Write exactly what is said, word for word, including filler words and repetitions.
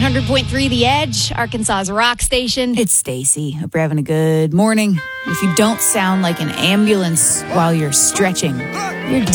hundred point three The Edge, Arkansas's rock station. It's Stacy. Hope you're having a good morning. If you don't sound like an ambulance while you're stretching, you're